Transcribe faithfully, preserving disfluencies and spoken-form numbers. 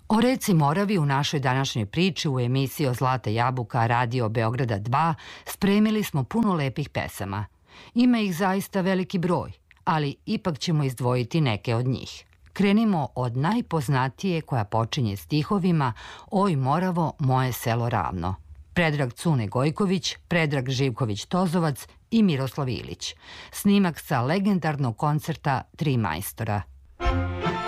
O reci Moravi u našoj današnjoj priči u emisiji o Zlata jabuka Radio Beograda dva spremili smo puno lepih pesama. Ima ih zaista veliki broj, ali ipak ćemo izdvojiti neke od njih. Krenimo od najpoznatije koja počinje stihovima Oj Moravo, moje selo ravno. Predrag Cune Gojković, Predrag Živković Tozovac i Miroslav Ilić. Snimak sa legendarnog koncerta Tri majstora.